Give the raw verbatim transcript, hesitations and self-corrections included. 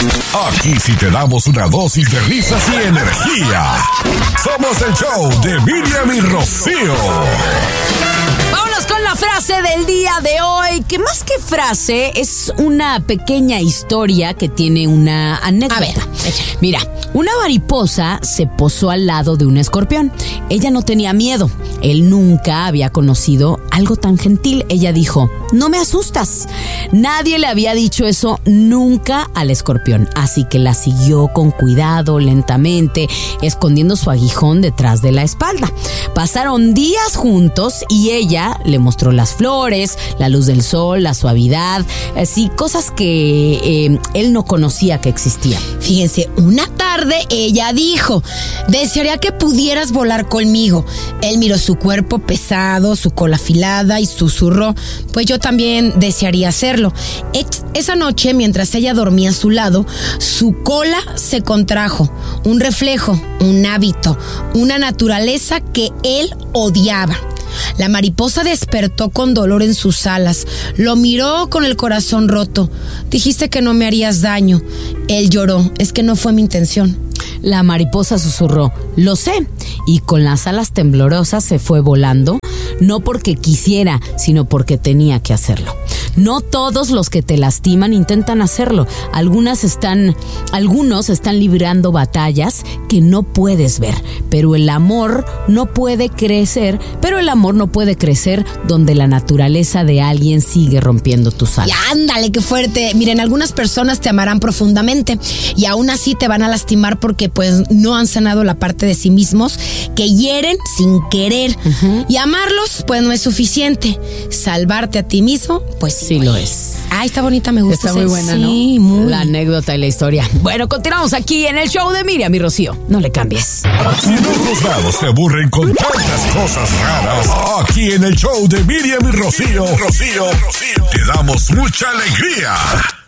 Aquí sí te damos una dosis de risas y energía. Somos el show de Miriam y Rocío. Vámonos con la frase del día de hoy, que más que frase es una pequeña historia que tiene una anécdota. A ver, mira, una mariposa se posó al lado de un escorpión. Ella no tenía miedo. Él nunca había conocido algo tan gentil. Ella dijo, no me asustas. Nadie le había dicho eso nunca al escorpión. Así que la siguió con cuidado, lentamente, escondiendo su aguijón detrás de la espalda. Pasaron días juntos y ella le mostró las flores, la luz del sol, la suavidad, así cosas que eh, él no conocía que existían. Fíjense, una tarde ella dijo, desearía que pudieras volar conmigo. Él miró su cuerpo pesado, su cola afilada y susurró, pues yo también desearía hacerlo. Esa noche, mientras ella dormía a su lado, su cola se contrajo, un reflejo, un hábito, una naturaleza que él odiaba. La mariposa despertó con dolor en sus alas. Lo miró con el corazón roto. Dijiste que no me harías daño. Él lloró. Es que no fue mi intención. La mariposa susurró, lo sé, y con las alas temblorosas se fue volando, no porque quisiera, sino porque tenía que hacerlo. No todos los que te lastiman intentan hacerlo. Algunas están, algunos están librando batallas que no puedes ver, pero el amor no puede crecer, pero el amor no puede crecer donde la naturaleza de alguien sigue rompiendo tus alas. Y ándale, qué fuerte. Miren, algunas personas te amarán profundamente y aún así te van a lastimar porque pues no han sanado la parte de sí mismos que hieren sin querer. Uh-huh. Y amarlos pues no es suficiente. Salvarte a ti mismo pues sí lo es. Ay, está bonita, me gusta. Está muy buena, sí, ¿no? Sí, muy. La anécdota y la historia. Bueno, continuamos aquí en el show de Miriam y Rocío. No le cambies. Si en otros lados te aburren con tantas cosas raras, aquí en el show de Miriam y Rocío, Rocío, Rocío, te damos mucha alegría.